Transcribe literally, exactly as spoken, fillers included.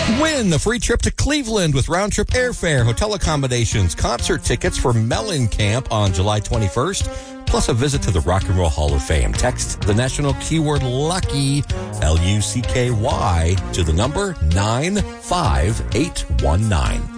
Win a free trip to Cleveland with round-trip airfare, hotel accommodations, concert tickets for Mellencamp on July twenty-first, plus a visit to the Rock and Roll Hall of Fame. Text the national keyword LUCKY, L U C K Y, to the number nine five eight one nine.